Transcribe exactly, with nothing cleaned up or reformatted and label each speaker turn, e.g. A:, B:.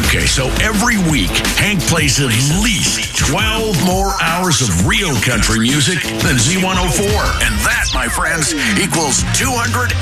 A: Okay, so every week, Hank plays at least twelve more hours of real country music than Z one oh four. And that, my friends, equals two hundred